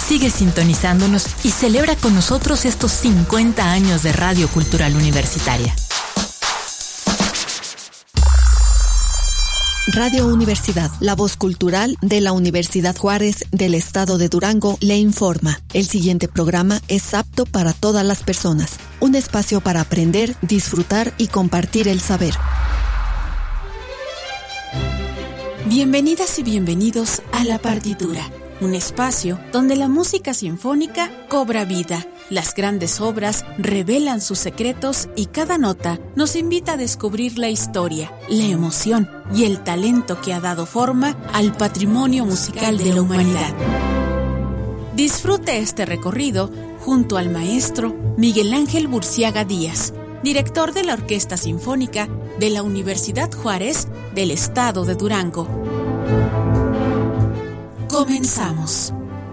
Sigue sintonizándonos y celebra con nosotros estos 50 años de Radio Cultural Universitaria. Radio Universidad, la voz cultural de la Universidad Juárez del Estado de Durango, le informa. El siguiente programa es apto para todas las personas. Un espacio para aprender, disfrutar y compartir el saber. Bienvenidas y bienvenidos a La Partitura, un espacio donde la música sinfónica cobra vida. Las grandes obras revelan sus secretos y cada nota nos invita a descubrir la historia, la emoción y el talento que ha dado forma al patrimonio musical de la humanidad. Disfrute este recorrido junto al maestro Miguel Ángel Burciaga Díaz, director de la Orquesta Sinfónica de la Universidad Juárez del Estado de Durango. Comenzamos.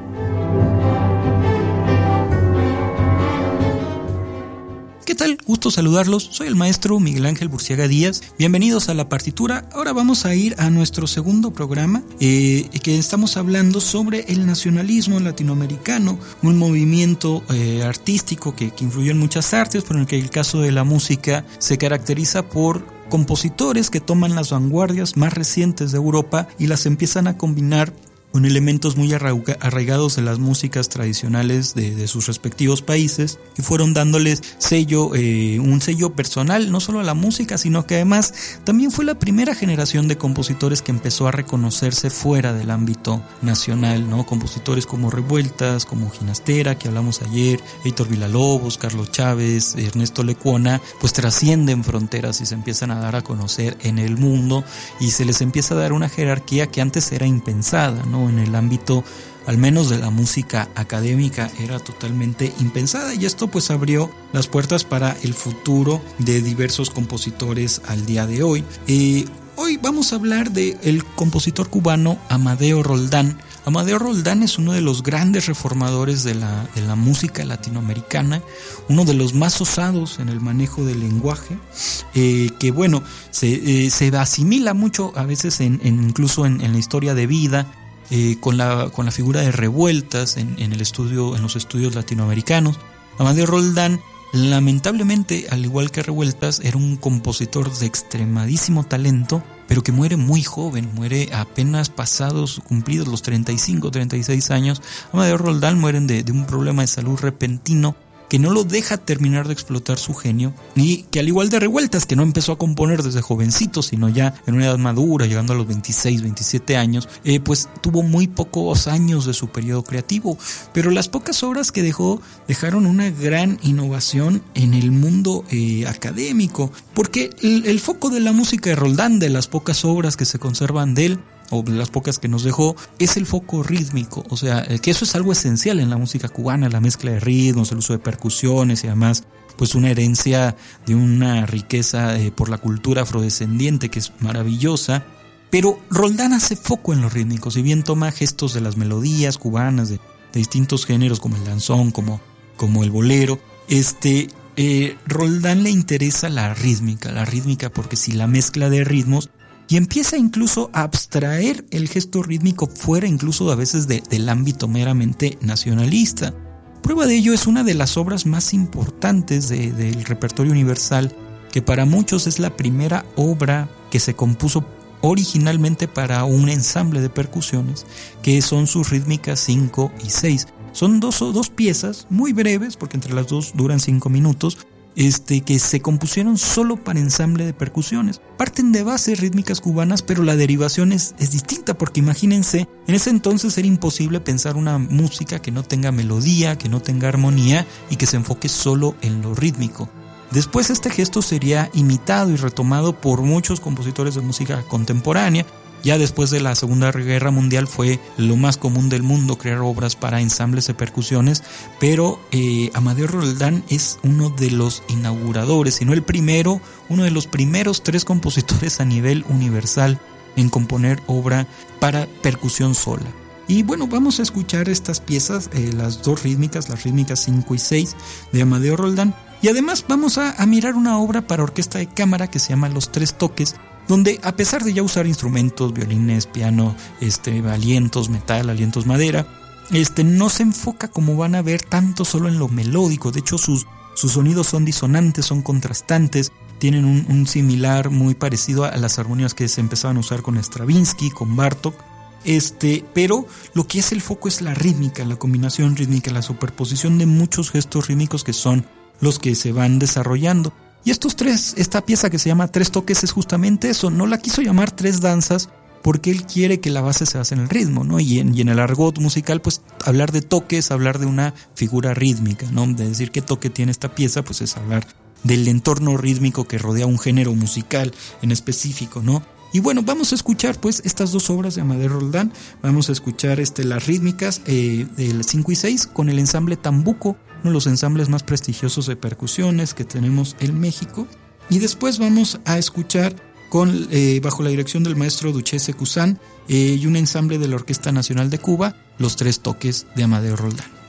¿Qué tal? Gusto saludarlos. Soy el maestro Miguel Ángel Burciaga Díaz. Bienvenidos a La Partitura. Ahora vamos a ir a nuestro segundo programa, que estamos hablando sobre el nacionalismo latinoamericano, un movimiento artístico que influyó en muchas artes, pero en el que el caso de la música se caracteriza por compositores que toman las vanguardias más recientes de Europa y las empiezan a combinar con elementos muy arraigados de las músicas tradicionales de sus respectivos países, y fueron dándoles un sello personal, no solo a la música, sino que además también fue la primera generación de compositores que empezó a reconocerse fuera del ámbito nacional, ¿no? Compositores como Revueltas, como Ginastera, que hablamos ayer, Héctor Villalobos, Carlos Chávez, Ernesto Lecuona, pues trascienden fronteras y se empiezan a dar a conocer en el mundo, y se les empieza a dar una jerarquía que antes era impensada, ¿no? En el ámbito, al menos de la música académica, era totalmente impensada, y esto pues abrió las puertas para el futuro de diversos compositores al día de hoy. Hoy vamos a hablar del compositor cubano Amadeo Roldán. Amadeo Roldán es uno de los grandes reformadores de la música latinoamericana, uno de los más osados en el manejo del lenguaje, que bueno, se asimila mucho a veces incluso en la historia de vida, con la figura de Revueltas en los estudios latinoamericanos. Amadeo Roldán, lamentablemente, al igual que Revueltas, era un compositor de extremadísimo talento, pero que muere muy joven, muere apenas cumplidos los 35, 36 años. Amadeo Roldán muere de un problema de salud repentino que no lo deja terminar de explotar su genio, y que al igual de Revueltas, que no empezó a componer desde jovencito, sino ya en una edad madura, llegando a los 26, 27 años, pues tuvo muy pocos años de su periodo creativo, pero las pocas obras que dejaron una gran innovación en el mundo académico, porque el foco de la música de Roldán, de las pocas obras que se conservan de él, o de las pocas que nos dejó, es el foco rítmico. O sea, que eso es algo esencial en la música cubana, la mezcla de ritmos, el uso de percusiones y además pues una herencia de una riqueza por la cultura afrodescendiente que es maravillosa. Pero Roldán hace foco en los rítmicos, si bien toma gestos de las melodías cubanas de distintos géneros como el danzón, como el bolero. Roldán le interesa la rítmica, porque si la mezcla de ritmos, y empieza incluso a abstraer el gesto rítmico fuera incluso a veces del ámbito meramente nacionalista. Prueba de ello es una de las obras más importantes del repertorio universal, que para muchos es la primera obra que se compuso originalmente para un ensamble de percusiones, que son sus rítmicas 5 y 6. Son dos piezas muy breves, porque entre las dos duran 5 minutos, que se compusieron solo para ensamble de percusiones. Parten de bases rítmicas cubanas, pero la derivación es distinta, porque imagínense, en ese entonces era imposible pensar una música que no tenga melodía, que no tenga armonía y que se enfoque solo en lo rítmico. Después este gesto sería imitado y retomado por muchos compositores de música contemporánea. Ya después de la Segunda Guerra Mundial fue lo más común del mundo crear obras para ensambles de percusiones, pero Amadeo Roldán es uno de los inauguradores, si no el primero, uno de los primeros 3 compositores a nivel universal en componer obra para percusión sola. Y bueno, vamos a escuchar estas piezas, las rítmicas 5 y 6 de Amadeo Roldán, y además vamos a mirar una obra para orquesta de cámara que se llama Los 3 Toques, donde a pesar de ya usar instrumentos, violines, piano, alientos, metal, alientos, madera, no se enfoca, como van a ver, tanto solo en lo melódico. De hecho, sus sonidos son disonantes, son contrastantes, tienen un similar muy parecido a las armonías que se empezaban a usar con Stravinsky, con Bartók. Pero lo que es el foco es la rítmica, la combinación rítmica, la superposición de muchos gestos rítmicos que son los que se van desarrollando. Y esta pieza que se llama Tres Toques es justamente eso. No la quiso llamar Tres Danzas porque él quiere que la base se base en el ritmo, ¿no? Y en el argot musical, pues hablar de toques, hablar de una figura rítmica, ¿no? De decir qué toque tiene esta pieza, pues es hablar del entorno rítmico que rodea un género musical en específico, ¿no? Y bueno, vamos a escuchar pues estas dos obras de Amadeo Roldán. Vamos a escuchar las rítmicas del 5 y 6 con el ensamble Tambuco, uno de los ensambles más prestigiosos de percusiones que tenemos en México. Y después vamos a escuchar bajo la dirección del maestro Duchesse Cousin y un ensamble de la Orquesta Nacional de Cuba, los Tres Toques de Amadeo Roldán.